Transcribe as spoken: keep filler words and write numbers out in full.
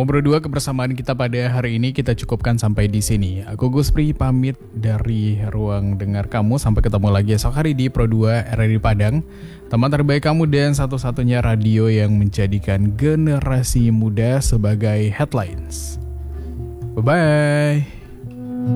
Ngobrol dua kebersamaan kita pada hari ini kita cukupkan sampai di sini. Aku Guspri pamit dari ruang dengar kamu. Sampai ketemu lagi esok hari di Pro dua R R I Padang. Teman terbaik kamu dan satu-satunya radio yang menjadikan generasi muda sebagai headlines. Bye-bye.